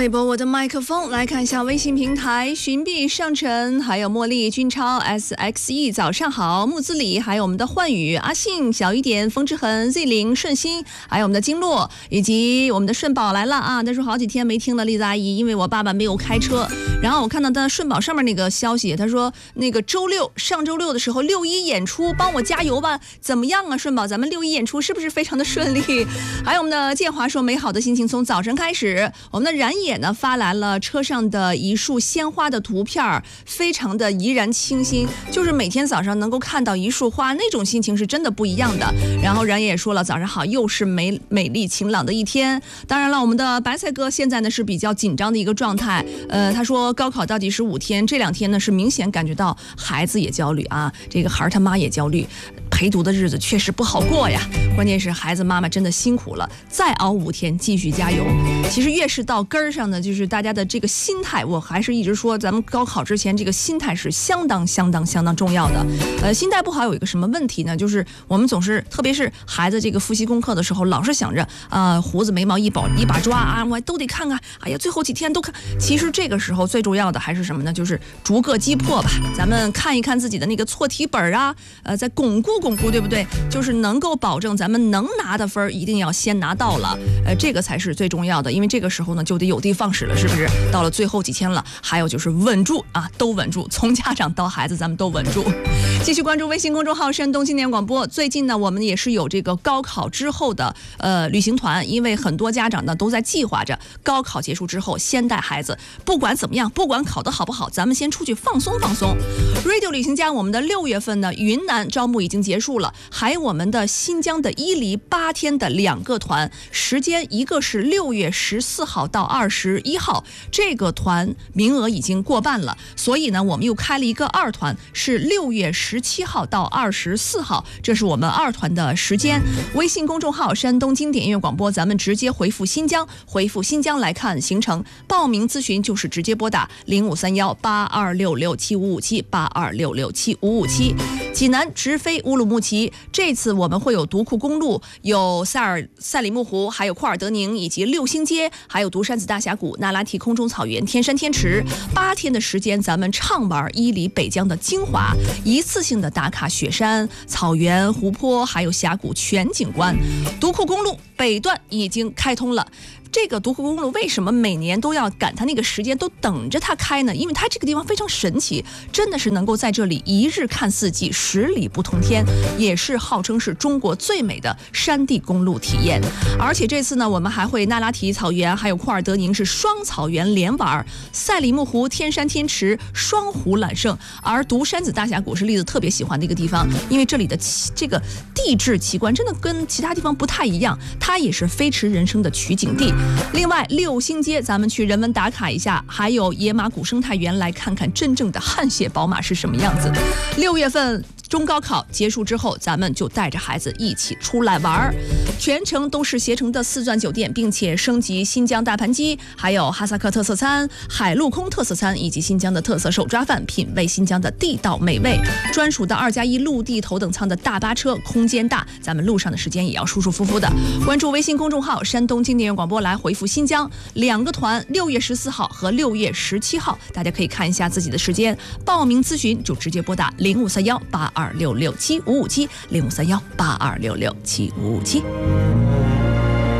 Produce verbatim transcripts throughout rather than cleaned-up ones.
一波我的麦克风，来看一下微信平台，寻碧上晨，还有茉莉、君超、S X E， 早上好，木子李，还有我们的焕宇、阿信、小雨点、风之痕、Z 零、顺心，还有我们的经络，以及我们的顺宝来了啊！他说好几天没听了栗子阿姨，因为我爸爸没有开车。然后我看到他顺宝上面那个消息，他说那个周六上周六的时候六一演出，帮我加油吧，怎么样啊？顺宝，咱们六一演出是不是非常的顺利？还有我们的建华说，美好的心情从早晨开始。我们的冉野呢发来了车上的一束鲜花的图片，非常的怡然清新，就是每天早上能够看到一束花，那种心情是真的不一样的。然后冉野也说了，早上好，又是美美丽晴朗的一天。当然了，我们的白菜哥现在呢是比较紧张的一个状态，呃，他说高考倒计时五天，这两天呢是明显感觉到孩子也焦虑啊，这个孩儿他妈也焦虑，陪读的日子确实不好过呀。关键是孩子妈妈真的辛苦了，再熬五天，继续加油。其实越是到根儿上呢，就是大家的这个心态，我还是一直说，咱们高考之前这个心态是相当相当相当重要的。呃，心态不好有一个什么问题呢？就是我们总是，特别是孩子这个复习功课的时候，老是想着啊、呃，胡子眉毛一把一把抓啊，我都得看看。哎呀，最后几天都看。其实这个时候最重要的还是什么呢？就是逐个击破吧。咱们看一看自己的那个错题本啊，呃，再巩固巩固，对不对？就是能够保证咱们能拿的分一定要先拿到了，呃，这个才是最重要的。因为这个时候呢，就得有的放矢了，是不是？到了最后几天了，还有就是稳住啊，都稳住，从家长到孩子，咱们都稳住。继续关注微信公众号山东青年广播。最近呢，我们也是有这个高考之后的呃旅行团，因为很多家长呢都在计划着高考结束之后先带孩子，不管怎么样，不管考得好不好，咱们先出去放松放松。Radio 旅行家，我们的六月份呢，云南招募已经结束了，还有我们的新疆的伊犁八天的两个团，时间一个是六月十四号到二十一号，这个团名额已经过半了，所以呢，我们又开了一个二团，是六月十七号到二十四号，这是我们二团的时间。微信公众号山东经典音乐广播，咱们直接回复新疆，回复新疆来看行程，报名咨询就是直接拨打零五三幺八二六六七五五七八二六六七五五七。济南直飞乌鲁木齐，这次我们会有独库公路，有塞尔赛里木湖，还有库尔德宁，以及六星街，还有独山子大峡谷、那拉提空中草原、天山天池。八天的时间，咱们畅玩伊犁北疆的精华，一次性的打卡雪山、草原、湖泊，还有峡谷全景观。独库公路北段已经开通了。这个独库公路为什么每年都要赶它那个时间，都等着它开呢？因为它这个地方非常神奇，真的是能够在这里一日看四季，十里不同天，也是号称是中国最美的山地公路体验。而且这次呢，我们还会那拉提草原还有库尔德宁是双草原连玩，赛里木湖、天山天池双湖揽胜。而独山子大峡谷是栗子特别喜欢的一个地方，因为这里的这个地质奇观真的跟其他地方不太一样，它也是飞驰人生的取景地。另外六星街咱们去人文打卡一下，还有野马古生态园来看看真正的汗血宝马是什么样子。六月份中高考结束之后，咱们就带着孩子一起出来玩，全程都是携程的四钻酒店，并且升级新疆大盘鸡，还有哈萨克特色餐、海陆空特色餐，以及新疆的特色手抓饭，品味新疆的地道美味。专属的二加一陆地头等舱的大巴车，空间大，咱们路上的时间也要舒舒服服的。关注微信公众号山东经典乐广播，来回复新疆两个团，六月十四号和六月十七号，大家可以看一下自己的时间，报名咨询就直接拨打零五三幺八二六六七五五七零五三幺八二六六七五五七。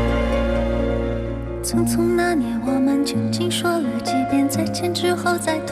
匆匆那年，我们究竟说了几遍再见之后再